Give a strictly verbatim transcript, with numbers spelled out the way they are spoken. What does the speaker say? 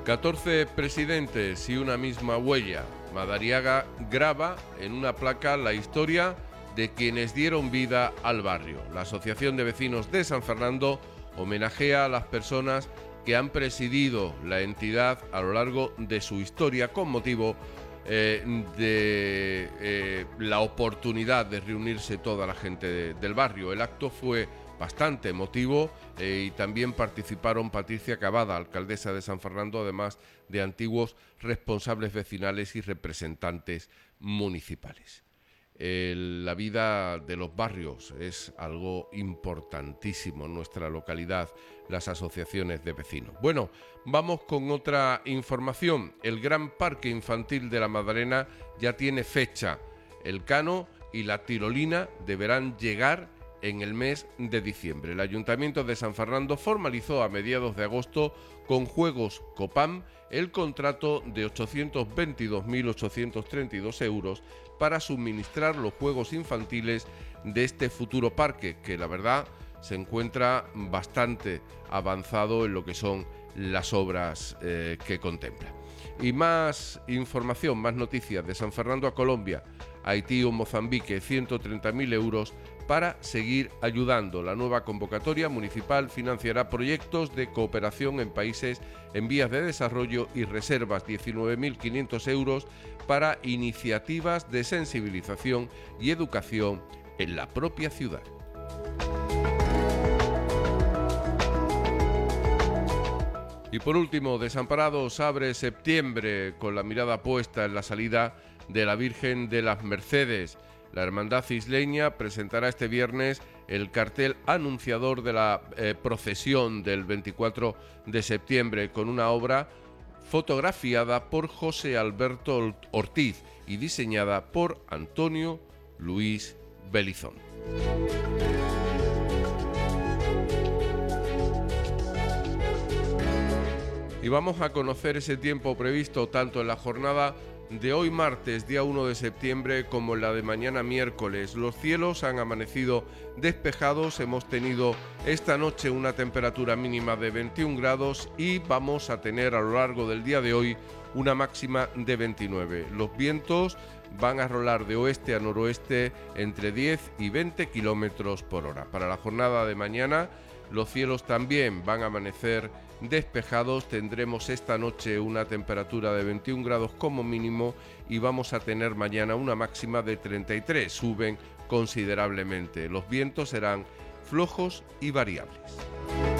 catorce presidentes y una misma huella. Madariaga graba en una placa la historia de quienes dieron vida al barrio. La Asociación de Vecinos de San Fernando homenajea a las personas que han presidido la entidad a lo largo de su historia con motivo eh, de eh, la oportunidad de reunirse toda la gente de, del barrio. El acto fue bastante emotivo eh, y también participaron Patricia Cavada, alcaldesa de San Fernando, además de antiguos responsables vecinales y representantes municipales. El, la vida de los barrios es algo importantísimo en nuestra localidad, las asociaciones de vecinos. Bueno, vamos con otra información. El Gran Parque Infantil de la Madalena ya tiene fecha. El cano y la tirolina deberán llegar en el mes de diciembre. El Ayuntamiento de San Fernando formalizó a mediados de agosto con Juegos Copam el contrato de ochocientos veintidós mil ochocientos treinta y dos euros para suministrar los juegos infantiles de este futuro parque, que la verdad se encuentra bastante avanzado en lo que son las obras eh, que contempla. Y más información, más noticias de San Fernando a Colombia, Haití o Mozambique, ciento treinta mil euros para seguir ayudando. La nueva convocatoria municipal financiará proyectos de cooperación en países en vías de desarrollo y reservas diecinueve mil quinientos euros para iniciativas de sensibilización y educación en la propia ciudad. Y por último, Desamparados abre septiembre con la mirada puesta en la salida de la Virgen de las Mercedes. La Hermandad Isleña presentará este viernes el cartel anunciador de la eh, procesión del veinticuatro de septiembre con una obra fotografiada por José Alberto Ortiz y diseñada por Antonio Luis Belizón. Y vamos a conocer ese tiempo previsto tanto en la jornada de hoy martes, día uno de septiembre, como en la de mañana miércoles. Los cielos han amanecido despejados, hemos tenido esta noche una temperatura mínima de veintiún grados y vamos a tener a lo largo del día de hoy una máxima de veintinueve. Los vientos van a rolar de oeste a noroeste entre diez y veinte kilómetros por hora. Para la jornada de mañana, los cielos también van a amanecer despejados. Tendremos esta noche una temperatura de veintiún grados como mínimo y vamos a tener mañana una máxima de treinta y tres. Suben considerablemente. Los vientos serán flojos y variables.